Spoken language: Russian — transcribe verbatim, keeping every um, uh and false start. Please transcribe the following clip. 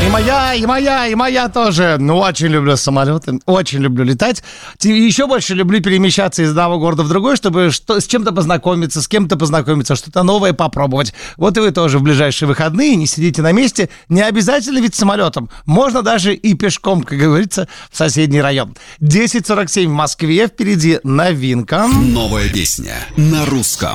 моя, и моя, и моя тоже. Ну, очень люблю самолеты, очень люблю летать. Еще больше люблю перемещаться из одного города в другой, чтобы что, с чем-то познакомиться, с кем-то познакомиться, что-то новое попробовать. Вот и вы тоже в ближайшие выходные не сидите на месте. Не обязательно ведь самолетом. Можно даже и пешком, как говорится, в соседний район. десять сорок семь в Москве. Впереди новинка. Новая песня на русском.